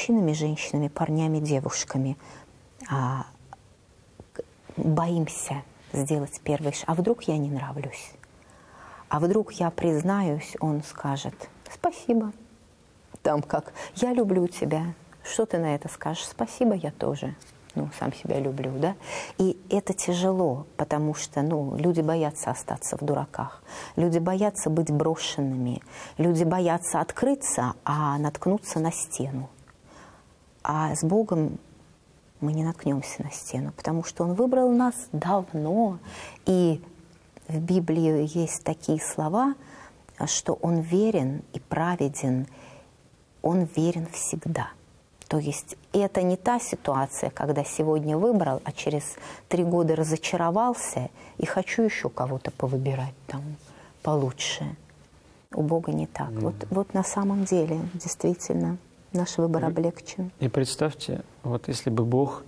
мужчинами, женщинами, парнями, девушками боимся сделать первый шаг. А вдруг я не нравлюсь? А вдруг я признаюсь, он скажет «спасибо». Там как «я люблю тебя». Что ты на это скажешь? «Спасибо, я тоже». Сам себя люблю, да? И это тяжело, потому что, люди боятся остаться в дураках. Люди боятся быть брошенными. Люди боятся открыться, а наткнуться на стену. А с Богом мы не наткнемся на стену, потому что Он выбрал нас давно. И в Библии есть такие слова, что Он верен и праведен, Он верен всегда. То есть это не та ситуация, когда сегодня выбрал, а через 3 года разочаровался и хочу еще кого-то повыбирать там получше. У Бога не так. Вот на самом деле действительно наш выбор облегчен. И представьте, вот если бы Бог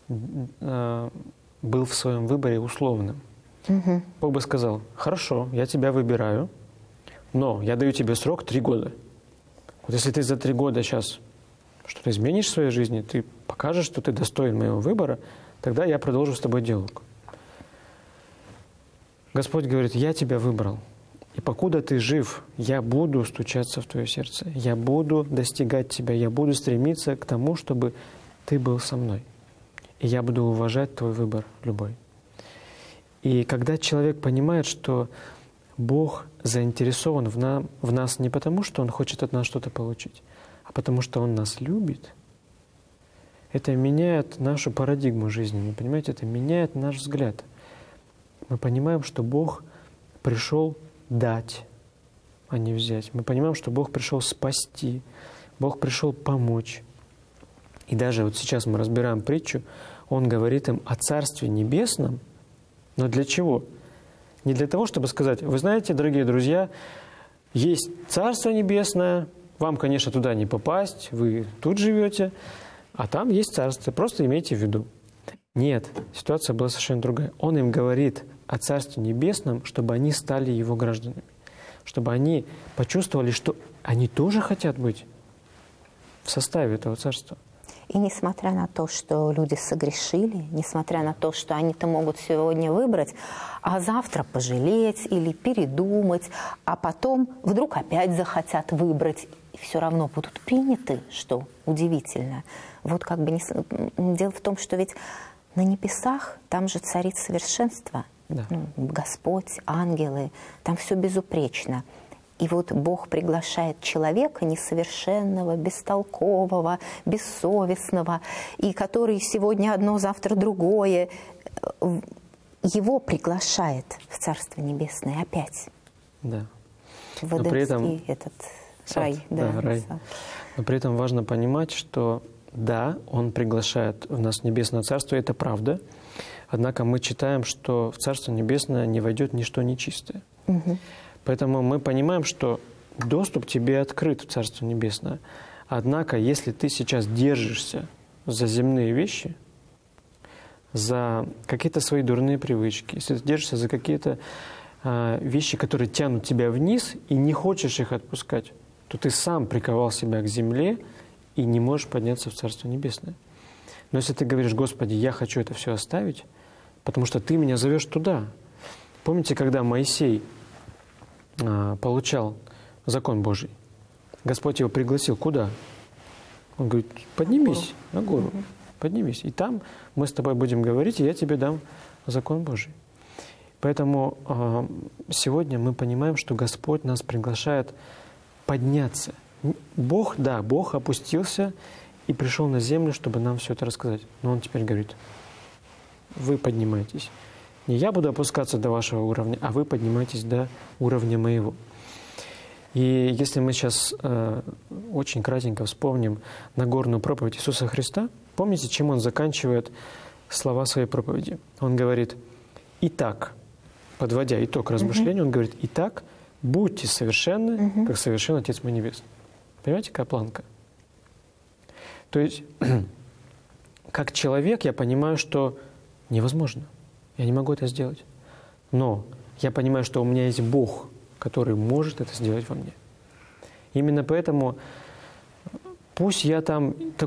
был в своем выборе условным, Бог бы сказал: хорошо, я тебя выбираю, но я даю тебе срок 3 года. Вот если ты за 3 года сейчас что-то изменишь в своей жизни, ты покажешь, что ты достоин моего выбора, тогда я продолжу с тобой диалог. Господь говорит: я тебя выбрал. И покуда ты жив, я буду стучаться в твое сердце. Я буду достигать тебя. Я буду стремиться к тому, чтобы ты был со мной. И я буду уважать твой выбор любой. И когда человек понимает, что Бог заинтересован в нас не потому, что Он хочет от нас что-то получить, а потому что Он нас любит, это меняет нашу парадигму жизни, понимаете? Это меняет наш взгляд. Мы понимаем, что Бог пришел дать, а не взять. Мы понимаем, что Бог пришел спасти, Бог пришел помочь. И даже вот сейчас мы разбираем притчу, Он говорит им о Царстве Небесном, но для чего? Не для того, чтобы сказать: вы знаете, дорогие друзья, есть Царство Небесное, вам, конечно, туда не попасть, вы тут живете, а там есть Царство, просто имейте в виду. Нет, ситуация была совершенно другая. Он им говорит о Царстве Небесном, чтобы они стали Его гражданами, чтобы они почувствовали, что они тоже хотят быть в составе этого Царства. И несмотря на то, что люди согрешили, несмотря на то, что они-то могут сегодня выбрать, а завтра пожалеть или передумать, а потом вдруг опять захотят выбрать, и все равно будут приняты, что удивительно. Вот как бы дело в том, что ведь на небесах там же царит совершенство. Да. Господь, ангелы, там все безупречно. И вот Бог приглашает человека несовершенного, бестолкового, бессовестного, и который сегодня одно, завтра другое, его приглашает в Царство Небесное опять. Да. В этот рай. Да, рай. Но при этом важно понимать, что да, Он приглашает в нас в Небесное Царство, и это правда. Однако мы читаем, что в Царство Небесное не войдет ничто нечистое. Поэтому мы понимаем, что доступ тебе открыт в Царство Небесное. Однако, если ты сейчас держишься за земные вещи, за какие-то свои дурные привычки, если ты держишься за какие-то вещи, которые тянут тебя вниз, и не хочешь их отпускать, то ты сам приковал себя к земле и не можешь подняться в Царство Небесное. Но если ты говоришь: Господи, я хочу это все оставить, потому что Ты меня зовешь туда. Помните, когда Моисей получал закон Божий, Господь его пригласил куда? Он говорит: поднимись на гору, поднимись, и там мы с тобой будем говорить, и я тебе дам закон Божий. Поэтому сегодня мы понимаем, что Господь нас приглашает подняться. Бог опустился и пришел на землю, чтобы нам все это рассказать. Но Он теперь говорит: вы поднимаетесь. Не я буду опускаться до вашего уровня, а вы поднимаетесь до уровня моего. И если мы сейчас очень кратенько вспомним Нагорную проповедь Иисуса Христа, помните, чем Он заканчивает слова своей проповеди? Он говорит: «Итак», подводя итог размышлений, Он говорит: «Итак, будьте совершенны, как совершен Отец мой Небесный». Понимаете, какая планка? То есть, как человек я понимаю, что невозможно. Я не могу это сделать. Но я понимаю, что у меня есть Бог, который может это сделать во мне. Именно поэтому пусть я там